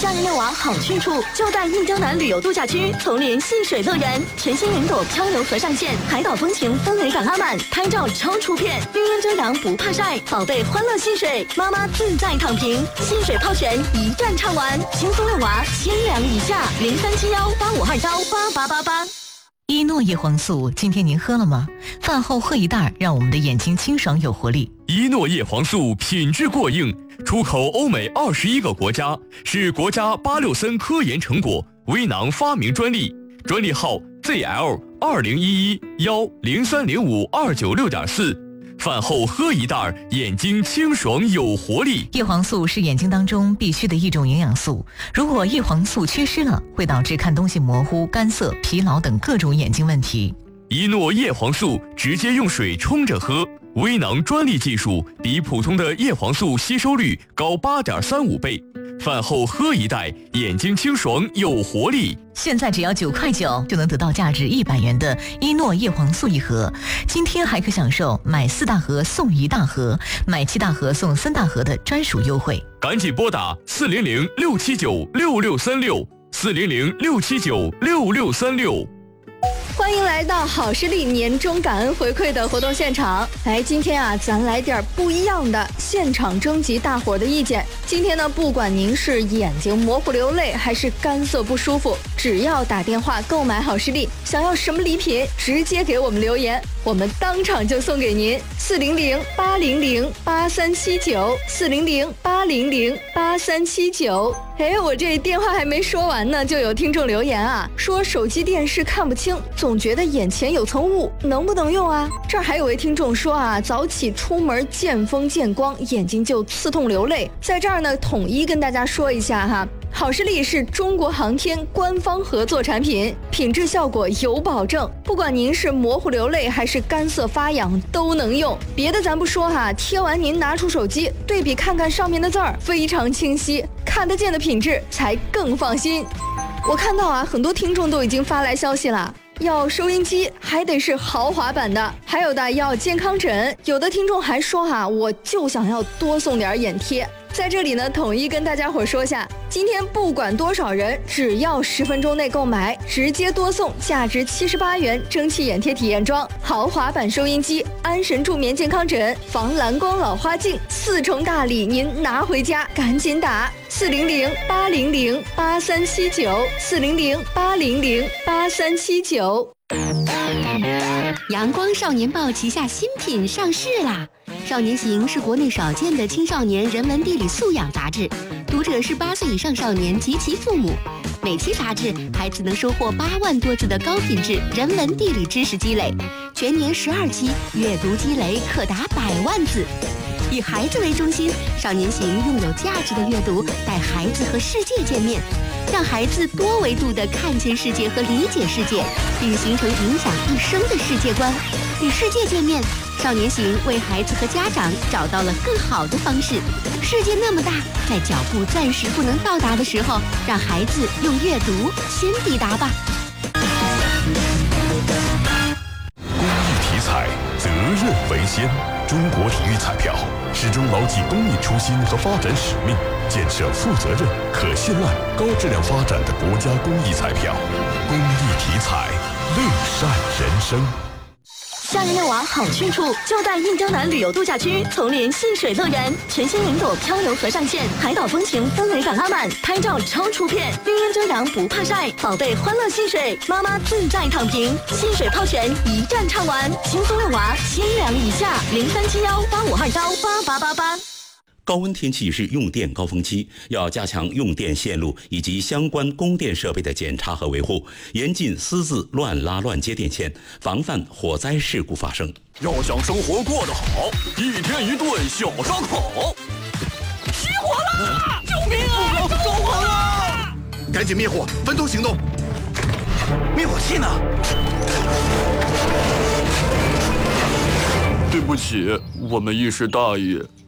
夏日遛娃好去处就在印江南旅游度假区丛林戏水乐园，全新云朵漂流河上线，海岛风情氛围感拉满，拍照超出片，绿荫遮阳不怕晒，宝贝欢乐戏水，妈妈自在躺平，戏水泡泉一站唱完，轻松遛娃千两以下，037185218888。 伊诺叶黄素，今天您喝了吗？饭后喝一袋，让我们的眼睛清爽有活力。 伊诺叶黄素品质过硬，出口欧美21个国家，是国家863森科研成果，微囊发明专利，专利号 ZL201110305296.4。饭后喝一袋，眼睛清爽有活力。 叶黄素是眼睛当中必须的一种营养素，如果叶黄素缺失了，会导致看东西模糊、干涩、疲劳等各种眼睛问题。 伊诺叶黄素直接用水冲着喝，微囊专利技术比普通的叶黄素吸收率高8.35倍。饭后喝一袋，眼睛清爽有活力。 现在只要9块9就能得到价值100元的伊诺叶黄素一盒，今天还可享受买4大盒送1大盒，买7大盒送3大盒的专属优惠。 赶紧拨打400-679-6636，400-679-6636。 欢迎来到好视力年终感恩回馈的活动现场。今天啊，咱来点不一样的，现场征集大伙的意见。今天呢，不管您是眼睛模糊流泪，还是干涩不舒服，只要打电话购买好视力，想要什么礼品，直接给我们留言，我们当场就送给您。400-800-8379，400-800-8379。我这电话还没说完呢，就有听众留言啊，说手机电视看不清，总觉得眼前有层雾，能不能用啊？这儿还有位听众说啊，早起出门见风见光，眼睛就刺痛流泪。在这儿呢，统一跟大家说一下哈，好视力是中国航天官方合作产品，品质效果有保证，不管您是模糊流泪还是干涩发痒都能用。别的咱不说哈，贴完您拿出手机对比看看上面的字儿，非常清晰，看得见的品质才更放心。我看到啊，很多听众都已经发来消息了，要收音机还得是豪华版的，还有的要健康枕，有的听众还说哈，我就想要多送点眼贴。在这里呢，统一跟大家伙说下，今天不管多少人，只要10分钟内购买，直接多送价值78元蒸汽眼贴体验装、豪华版收音机、安神助眠健康枕、防蓝光老花镜，4重大礼您拿回家，赶紧打400-800-8379，400-800-8379。 阳光少年报旗下新品上市啦！少年行是国内少见的青少年人文地理素养杂志，读者是8岁以上少年及其父母。每期杂志，孩子能收获8万多字的高品质人文地理知识积累，全年12期，阅读积累可达100万字。以孩子为中心，少年行用有价值的阅读带孩子和世界见面，让孩子多维度地看见世界和理解世界，并形成影响一生的世界观。与世界见面，少年行为孩子和家长找到了更好的方式。世界那么大，在脚步暂时不能到达的时候，让孩子用阅读先抵达吧。 公益体彩，责任为先。中国体育彩票始终牢记公益初心和发展使命，建设负责任、可信赖、高质量发展的国家公益彩票。公益体彩，乐善人生。 夏日遛娃好去处就在印江南旅游度假区丛林戏水乐园，全新云朵漂流河上线，海岛风情氛围感拉满，拍照超出片，绿荫遮阳不怕晒，宝贝欢乐戏水，妈妈自在躺平，戏水泡泉一站唱完，轻松遛娃千两以下，037185218888。 高温天气是用电高峰期，要加强用电线路以及相关供电设备的检查和维护，严禁私自乱拉乱接电线，防范火灾事故发生。 要想生活过得好，一天一顿小烧烤。 失火了！救命啊！ 着火了！ 赶紧灭火，分头行动。灭火器呢？ 对不起，我们一时大意。